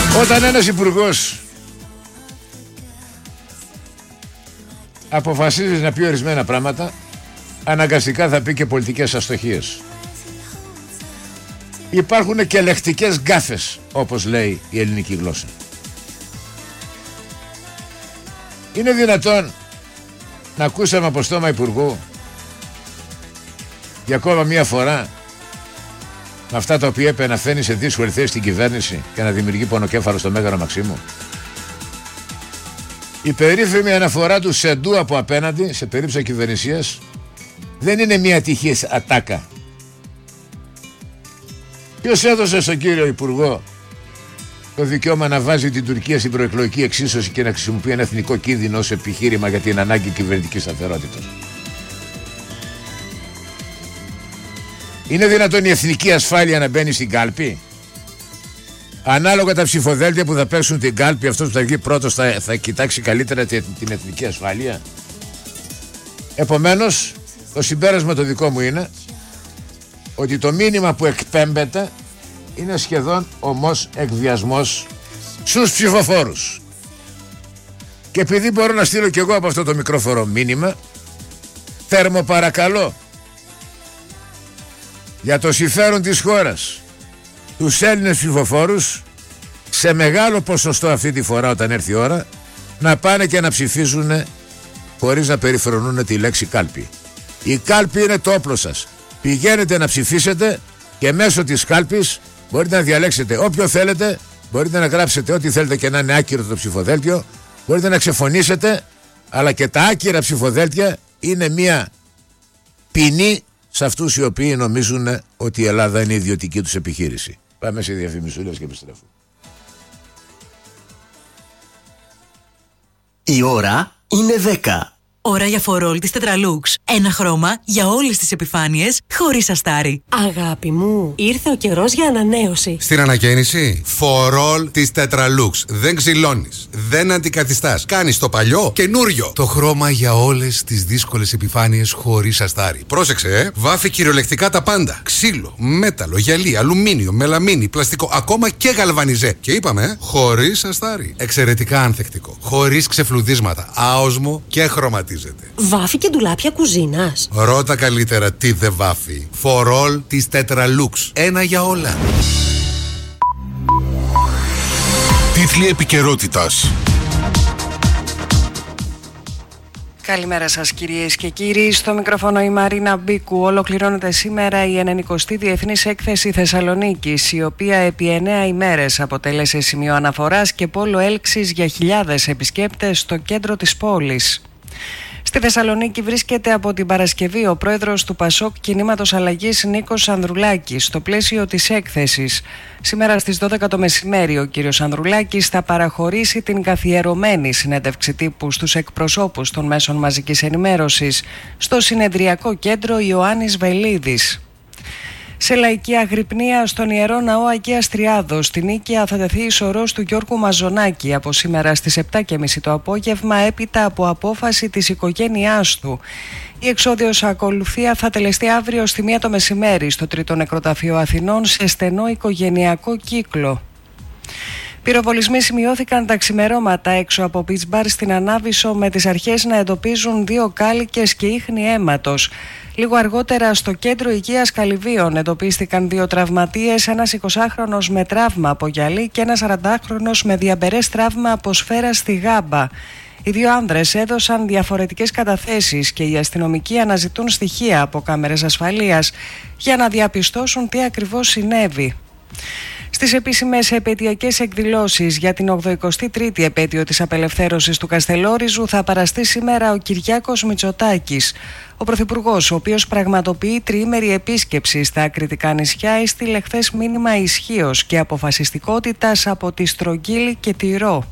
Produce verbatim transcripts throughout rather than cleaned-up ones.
Όταν ένας υπουργός αποφασίζει να πει ορισμένα πράγματα, αναγκαστικά θα πει και πολιτικές αστοχίες. Υπάρχουν και λεκτικές γκάφες, όπως λέει η ελληνική γλώσσα. Είναι δυνατόν να ακούσαμε από στόμα υπουργού για ακόμα μία φορά με αυτά τα οποία είπε να φαίνει σε δύσκολη θέση στην κυβέρνηση και να δημιουργεί πονοκέφαλο στο Μέγαρο Μαξίμου? Η περίφημη αναφορά του Σεντού από απέναντι σε περίπτωση ακυβερνησίας δεν είναι μία τυχής ατάκα. Ποιος έδωσε στον κύριο υπουργό το δικαίωμα να βάζει την Τουρκία στην προεκλογική εξίσωση και να χρησιμοποιεί ένα εθνικό κίνδυνο ως επιχείρημα για την ανάγκη κυβερνητικής σταθερότητας? Είναι δυνατόν η εθνική ασφάλεια να μπαίνει στην κάλπη? Ανάλογα τα ψηφοδέλτια που θα παίξουν την κάλπη, αυτός που θα βγει πρώτος θα, θα κοιτάξει καλύτερα την, την εθνική ασφάλεια. Επομένως, το συμπέρασμα το δικό μου είναι ότι το μήνυμα που εκπέμπεται είναι σχεδόν ομός εκβιασμός στους ψηφοφόρους. Και επειδή μπορώ να στείλω κι εγώ από αυτό το μικρόφορο μήνυμα, θερμοπαρακαλώ για το συμφέρον της χώρας τους Έλληνες ψηφοφόρους, σε μεγάλο ποσοστό αυτή τη φορά όταν έρθει η ώρα, να πάνε και να ψηφίζουν χωρίς να περιφρονούν τη λέξη κάλπη. Η κάλπη είναι το όπλο σας. Πηγαίνετε να ψηφίσετε και μέσω της κάλπης μπορείτε να διαλέξετε όποιο θέλετε, μπορείτε να γράψετε ό,τι θέλετε και να είναι άκυρο το ψηφοδέλτιο, μπορείτε να ξεφωνήσετε, αλλά και τα άκυρα ψηφοδέλτια είναι μια ποινή σε αυτούς οι οποίοι νομίζουν ότι η Ελλάδα είναι ιδιωτική τους επιχείρηση. Πάμε σε διαφημισούλες και επιστρέφουμε. Η ώρα είναι δέκα. Ώρα για φορόλ της Tetralux. Ένα χρώμα για όλες τις επιφάνειες, χωρίς αστάρι. Αγάπη μου, ήρθε ο καιρός για ανανέωση. Στην ανακαίνιση, φορόλ της Tetralux. Δεν ξυλώνεις, δεν αντικαθιστάς. Κάνεις το παλιό καινούριο. Το χρώμα για όλες τις δύσκολες επιφάνειες, χωρίς αστάρι. Πρόσεξε, ε! Βάφει κυριολεκτικά τα πάντα. Ξύλο, μέταλλο, γυαλί, αλουμίνιο, μελαμίνη, πλαστικό, ακόμα και γαλβανιζέ. Και είπαμε, ε, χωρίς αστάρι. Εξαιρετικά ανθεκτικό. Χωρίς ξεφλουδίσματα. Άοσμο και χρωματικό. Βάφει και ντουλάπια κουζίνας. Ρώτα καλύτερα τι δεν βάφει. Φορόλ της Tetralux. Ένα για όλα. Τίτλοι επικαιρότητας. Καλημέρα σας κυρίες και κύριοι. Στο μικρόφωνο η Μαρίνα Μπίκου. Ολοκληρώνεται σήμερα η ενενηκοστή Διεθνής Έκθεση Θεσσαλονίκης, η οποία επί εννέα ημέρες αποτέλεσε σημείο αναφοράς και πόλο έλξης για χιλιάδες επισκέπτες στο κέντρο της πόλης. Στη Θεσσαλονίκη βρίσκεται από την Παρασκευή ο πρόεδρος του Πασόκ Κινήματος Αλλαγής Νίκος Ανδρουλάκης στο πλαίσιο της έκθεσης. Σήμερα στις δώδεκα το μεσημέρι ο κύριος Ανδρουλάκης θα παραχωρήσει την καθιερωμένη συνέντευξη τύπου στους εκπροσώπους των μέσων μαζικής ενημέρωσης στο συνεδριακό κέντρο Ιωάννης Βελίδης. Σε λαϊκή αγρυπνία στον Ιερό Ναό Αγίας Τριάδος, στην Νίκαια θα τεθεί η σωρός του Γιώργου Μαζονάκη από σήμερα στις επτά και μισή το απόγευμα, έπειτα από απόφαση της οικογένειάς του. Η εξόδιος ακολουθία θα τελεστεί αύριο στη μία το μεσημέρι στο Τρίτο Νεκροταφείο Αθηνών σε στενό οικογενειακό κύκλο. Πυροβολισμοί σημειώθηκαν τα ξημερώματα έξω από beach bar στην Ανάβησο, με τις αρχές να εντοπίζουν δύο κάλικες και ίχνη αίματος. Λίγο αργότερα στο κέντρο υγείας Καλυβίων εντοπίστηκαν δύο τραυματίες, ένας εικοσάχρονος με τραύμα από γυαλί και ένας σαραντάχρονος με διαμπερές τραύμα από σφαίρα στη γάμπα. Οι δύο άνδρες έδωσαν διαφορετικές καταθέσεις και οι αστυνομικοί αναζητούν στοιχεία από κάμερες ασφαλείας για να διαπιστώσουν τι ακριβώς συνέβη. Στις επίσημες επαιτειακές εκδηλώσεις για την ογδοηκοστή τρίτη επέτειο της απελευθέρωσης του Καστελόριζου θα παραστεί σήμερα ο Κυριάκος Μητσοτάκης. Ο Πρωθυπουργός, ο οποίος πραγματοποιεί τριήμερη επίσκεψη στα ακριτικά νησιά, έστειλε χθες μήνυμα ισχύως και αποφασιστικότητας από τη Στρογγύλη και τη Ρο.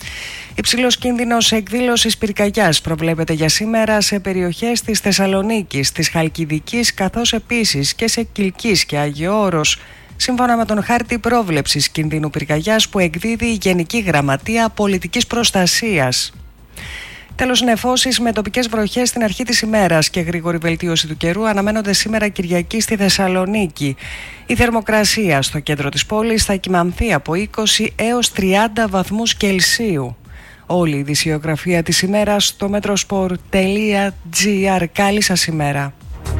Υψηλός κίνδυνος εκδήλωσης πυρκαγιάς προβλέπεται για σήμερα σε περιοχές της Θεσσαλονίκης, της Χαλκιδικής, καθώς επίσης και σε Κιλκής και Άγιο Όρος, σύμφωνα με τον χάρτη πρόβλεψης κινδύνου πυρκαγιάς που εκδίδει η Γενική Γραμματεία Πολιτικής Προστασίας. Τέλος, νεφώσεις με τοπικές βροχές στην αρχή της ημέρας και γρήγορη βελτίωση του καιρού αναμένονται σήμερα Κυριακή στη Θεσσαλονίκη. Η θερμοκρασία στο κέντρο της πόλης θα κυμανθεί από είκοσι έως τριάντα βαθμούς Κελσίου. Όλη η ειδησιογραφία της ημέρας στο metrosport τελεία gr. Καλή σας ημέρα.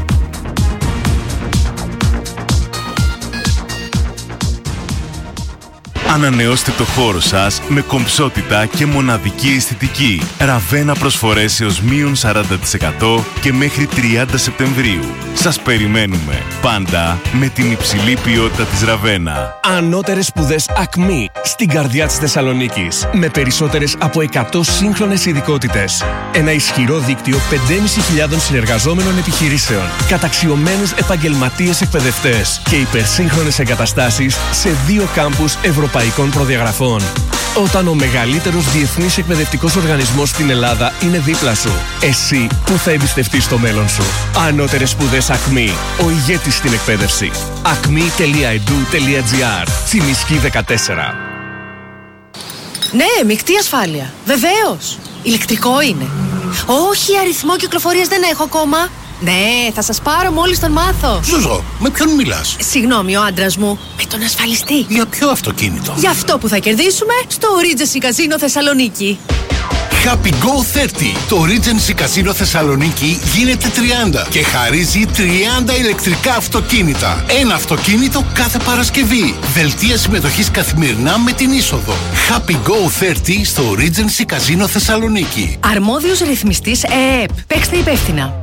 Ανανεώστε το χώρο σας με κομψότητα και μοναδική αισθητική. Ραβένα προσφορές έως μείον σαράντα τοις εκατό και μέχρι τριάντα Σεπτεμβρίου. Σας περιμένουμε πάντα με την υψηλή ποιότητα της Ραβένα. Ανώτερες σπουδές Ακμή στην καρδιά της Θεσσαλονίκης. Με περισσότερες από εκατό σύγχρονες ειδικότητες. Ένα ισχυρό δίκτυο πεντέμισι χιλιάδων συνεργαζόμενων επιχειρήσεων. Καταξιωμένους επαγγελματίες εκπαιδευτές και υπερσύγχρονες εγκαταστάσεις σε δύο κάμπους ευρωπαϊκών προδιαγραφών. Όταν ο μεγαλύτερος διεθνής εκπαιδευτικός οργανισμός στην Ελλάδα είναι δίπλα σου, εσύ που θα εμπιστευτείς το μέλλον σου. Ανώτερες σπουδές Ακμή, ο ηγέτης στην εκπαίδευση. ακμή τελεία e d u τελεία g r. Τσιμισκή δεκατέσσερα. Ναι, μεικτή ασφάλεια. Βεβαίως. Ηλεκτρικό είναι. Όχι, αριθμό κυκλοφορίας δεν έχω ακόμα. Ναι, θα σας πάρω μόλις τον μάθω. Ζουζό, με ποιον μιλάς? Συγγνώμη, ο άντρας μου. Με τον ασφαλιστή. Για ποιο αυτοκίνητο? Για αυτό που θα κερδίσουμε στο Regency Casino Θεσσαλονίκη. Happy Go τριάντα. Το Regency Casino Θεσσαλονίκη γίνεται τριάντα και χαρίζει τριάντα ηλεκτρικά αυτοκίνητα. Ένα αυτοκίνητο κάθε Παρασκευή. Δελτία συμμετοχής καθημερινά με την είσοδο. Happy Go τριάντα στο Regency Casino Θεσσαλονίκη. Αρμόδιος ρυθμιστής ΕΕΠ. Παίξτε υπεύθυνα.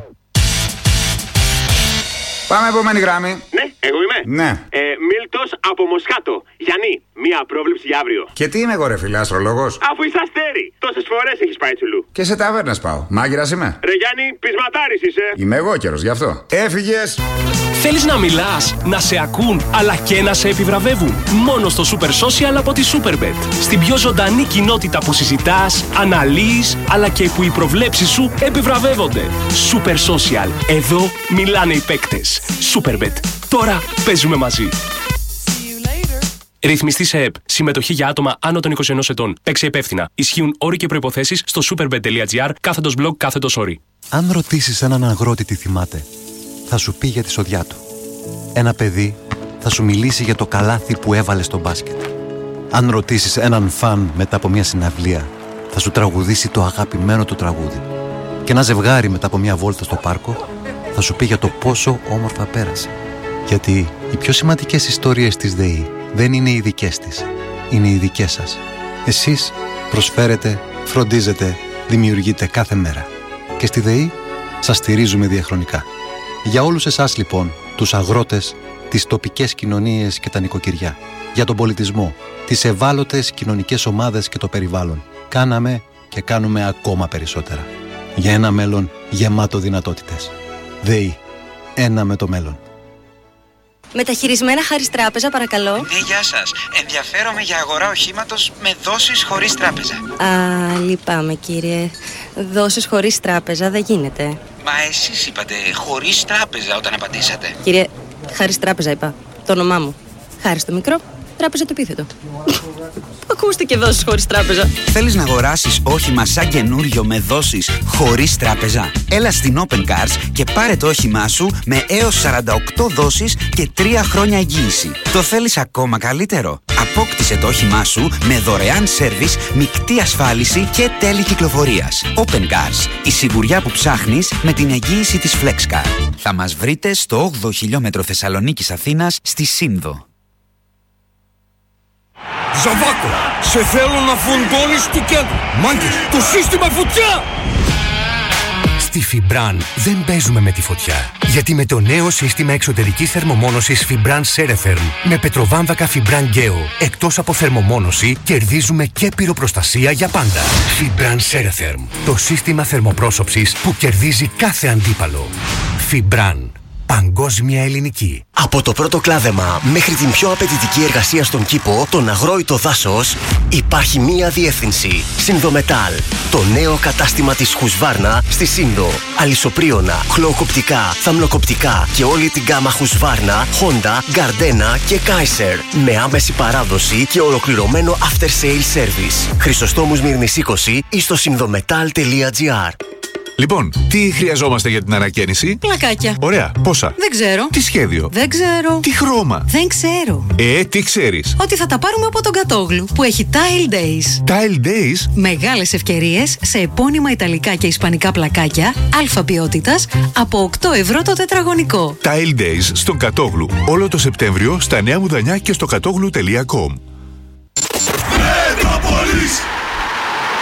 Πάμε επόμενη γράμμη. Ναι, εγώ είμαι. Ναι. Ε, Μίλτος από Μοσχάτο. Γιάννη, μία πρόβλεψη για αύριο. Και τι είμαι εγώ, ρε φίλε, αστρολόγος? Αφού είσαι αστέρι. Τόσες φορές έχεις πάει τσουλού. Και σε ταβέρνες πάω. Μάγειρας είμαι. Ρε Γιάννη, πεισματάρης είσαι. Είμαι εγώ καιρος, γι' αυτό. Έφυγες. Θέλεις να μιλάς, να σε ακούν, αλλά και να σε επιβραβεύουν? Μόνο στο Super Social από τη Superbet. Στην πιο ζωντανή κοινότητα που συζητάς, αναλύεις, αλλά και που οι προβλέψεις σου επιβραβεύονται. Super Social. Εδώ μιλάνε οι παίκτες. Superbet. Τώρα παίζουμε μαζί. Ρυθμιστή σε ΕΕΠ. Συμμετοχή για άτομα άνω των είκοσι ενός ετών. Παίξε υπεύθυνα. Ισχύουν όροι και προϋποθέσεις στο superbet τελεία gr κάθετος blog κάθετος όροι. Αν ρωτήσεις έναν αγρότη τι θυμάται, θα σου πει για τη σοδιά του. Ένα παιδί θα σου μιλήσει για το καλάθι που έβαλε στο μπάσκετ. Αν ρωτήσεις έναν φαν μετά από μια συναυλία, θα σου τραγουδήσει το αγαπημένο του τραγούδι. Και ένα ζευγάρι μετά από μια βόλτα στο πάρκο θα σου πει για το πόσο όμορφα πέρασε. Γιατί οι πιο σημαντικές ιστορίες της ΔΕΗ δεν είναι οι δικές της, είναι οι δικές σας. Εσείς προσφέρετε, φροντίζετε, δημιουργείτε κάθε μέρα. Και στη ΔΕΗ σας στηρίζουμε διαχρονικά. Για όλους εσάς λοιπόν, τους αγρότες, τις τοπικές κοινωνίες και τα νοικοκυριά, για τον πολιτισμό, τις ευάλωτες κοινωνικές ομάδες και το περιβάλλον, κάναμε και κάνουμε ακόμα περισσότερα. Για ένα μέλλον γεμάτο δυνατότητες. ΔΕΗ. Ένα με το μέλλον. Μεταχειρισμένα Χάρις Τράπεζα, παρακαλώ. Ναι, γεια σας. Ενδιαφέρομαι για αγορά οχήματος με δόσεις χωρίς τράπεζα. Α, λυπάμαι κύριε. Δόσεις χωρίς τράπεζα δεν γίνεται. Μα εσείς είπατε χωρίς τράπεζα όταν απαντήσατε. Κύριε, Χάρις Τράπεζα είπα. Το όνομά μου. Χάρις το μικρό, Τράπεζα το επίθετο. Ακούστηκε δόσεις χωρίς τράπεζα. Θέλεις να αγοράσεις όχημα σαν καινούριο με δόσεις χωρίς τράπεζα? Έλα στην Open Cars και πάρε το όχημά σου με έως σαράντα οκτώ δόσεις και τρία χρόνια εγγύηση. Το θέλεις ακόμα καλύτερο? Απόκτησε το όχημά σου με δωρεάν σέρβις, μεικτή ασφάλιση και τέλη κυκλοφορίας. Open Cars. Η σιγουριά που ψάχνεις με την εγγύηση της FlexCar. Θα μας βρείτε στο όγδοο χιλιόμετρο Θεσσαλονίκης Αθήνας στη Σύνδο. Ζαβάκο, σε θέλω να φουντώνεις του κέντρου. Μάγκες, το σύστημα φωτιά! Στη Φιμπραν δεν παίζουμε με τη φωτιά. Γιατί με το νέο σύστημα εξωτερικής θερμομόνωσης Fibran Ceretherm με πετροβάμβακα Fibran Geo, εκτός από θερμομόνωση, κερδίζουμε και πυροπροστασία για πάντα. Fibran Ceretherm, το σύστημα θερμοπρόσωψης που κερδίζει κάθε αντίπαλο. Fibran. Παγκόσμια Ελληνική. Από το πρώτο κλάδεμα μέχρι την πιο απαιτητική εργασία στον κήπο, τον αγρό ή το δάσος, υπάρχει μία διεύθυνση. Συνδομετάλ. Το νέο κατάστημα της Χουσβάρνα στη Σύνδο. Αλυσοπρίωνα, χλωοκοπτικά, θαμνοκοπτικά και όλη την γκάμα Χουσβάρνα, Honda, Gardena και Kaiser. Με άμεση παράδοση και ολοκληρωμένο after sale service. Χρυσοστόμου Μύρνης είκοσι ή στο συνδομετάλ τελεία τζι άρ. Λοιπόν, τι χρειαζόμαστε για την ανακαίνιση? Πλακάκια. Ωραία, πόσα? Δεν ξέρω. Τι σχέδιο? Δεν ξέρω. Τι χρώμα? Δεν ξέρω. Ε, τι ξέρεις? Ότι θα τα πάρουμε από τον Κατόγλου που έχει Tile Days. Tile Days? Μεγάλες ευκαιρίες σε επώνυμα ιταλικά και ισπανικά πλακάκια αλφα ποιότητας από οκτώ ευρώ το τετραγωνικό. Tile Days στον Κατόγλου. Όλο το Σεπτέμβριο στα Νέα Μουδανιά και στο κατόγλου τελεία κομ.